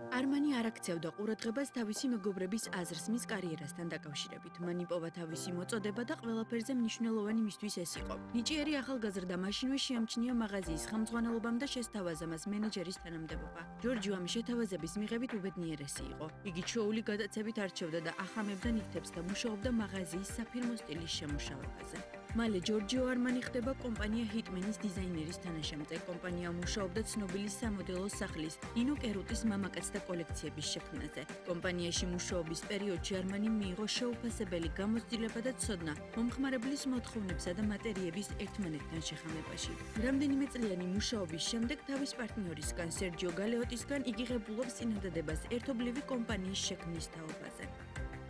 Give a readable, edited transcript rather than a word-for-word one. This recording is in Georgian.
არმანი არ აქცევდა ყურადღებას თავისი მეგობრების აზრს მის კარიერასთან დაკავშირებით. მან იპოვა თავისი მოწოდება და ყველაფერზე მნიშვნელოვანი მისთვის ეს იყო. ნიჭიერი ახალგაზრდა მაშინვე შეამჩნია მაღაზიის ხელმძღვანელობამ და შესთავაზა მას მენეჯერის თანამდებობა. ჯორჯიო ამ შეთავაზების მიღებით უბედნიერესი იყო. იგი ჩვეული გადაცებით არჩევდა და ახამებდა ნივთებს და მუშაობდა მაღაზიის საფირმო სტილის შემუშავებაზე. მალე ჯორჯიო არმანი ხდება კომპანია ჰიტმენის დიზაინერის თანაშემწე. კომპანია მუშაობდა ცნობილი სამოდელო სახლის ნინო კერუტის მამაკაცთა კოლექციების შექმნაზე. კომპანიაში მუშაობის პერიოდში არმანი მიიღო შეუფასებელი გამოცდილება და ცოდნა მომხმარებლის მოთხოვნებსა და მატერიების ერთმანეთთან შეხამებაში. რამდენიმე წლიანი მუშაობის შემდეგ თავის პარტნიორისგან სერჯიო გალეოტისგან იგი ღებულობს წინადადებას ერთობლივი კომპანიის შექმნის თაობაზე.